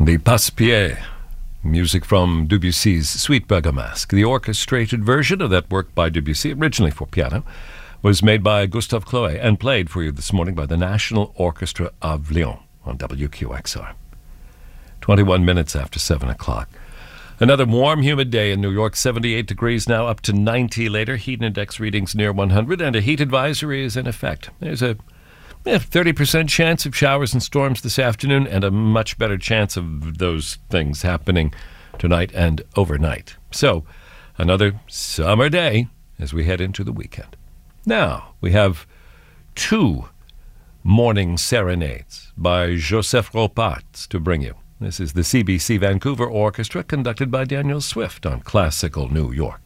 The Passe-Pied, music from Debussy's Suite Bergamasque. The orchestrated version of that work by Debussy, originally for piano, was made by Gustave Chloé and played for you this morning by the National Orchestra of Lyon on WQXR. 21 minutes after 7 o'clock. Another warm, humid day in New York, 78 degrees now, up to 90 later. Heat index readings near 100, and a heat advisory is in effect. There's a 30% chance of showers and storms this afternoon, and a much better chance of those things happening tonight and overnight. So, another summer day as we head into the weekend. Now, we have two morning serenades by Joseph Ropart to bring you. This is the CBC Vancouver Orchestra, conducted by Daniel Swift on Classical New York.